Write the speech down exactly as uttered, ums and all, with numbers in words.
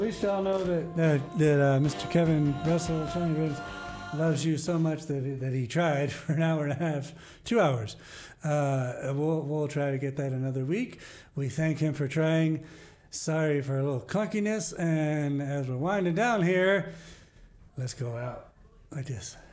We least y'all know that that, that uh, Mister Kevin Russell Shiny Ribs loves you so much that he, that he tried for an hour and a half, two hours. Uh, we'll we'll try to get that another week. We thank him for trying. Sorry for a little clunkiness, and as we're winding down here, let's go out like this.